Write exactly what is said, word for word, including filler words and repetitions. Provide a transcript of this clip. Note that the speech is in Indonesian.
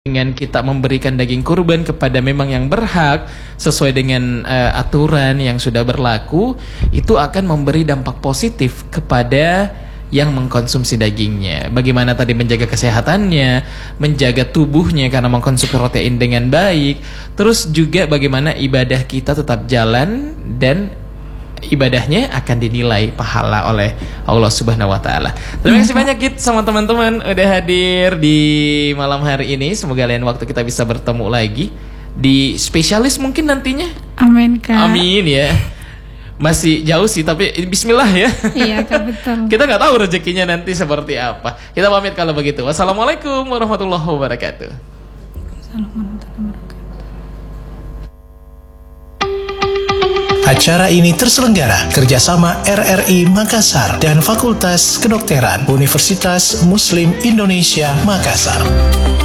dengan kita memberikan daging kurban kepada memang yang berhak sesuai dengan uh, aturan yang sudah berlaku, itu akan memberi dampak positif kepada yang mengkonsumsi dagingnya. Bagaimana tadi menjaga kesehatannya, menjaga tubuhnya karena mengkonsumsi protein dengan baik, terus juga bagaimana ibadah kita tetap jalan dan ibadahnya akan dinilai pahala oleh Allah Subhanahu wa taala. Terima kasih banyak Kit sama teman-teman udah hadir di malam hari ini. Semoga lain waktu kita bisa bertemu lagi di spesialis mungkin nantinya. Amin Kak. Amin ya. Masih jauh sih tapi bismillah ya. Iya Kak, betul. Kita nggak tahu rezekinya nanti seperti apa. Kita pamit kalau begitu. Wassalamualaikum warahmatullahi wabarakatuh. Assalamualaikum warahmatullahi wabarakatuh. Acara ini terselenggara kerjasama R R I Makassar dan Fakultas Kedokteran Universitas Muslim Indonesia Makassar.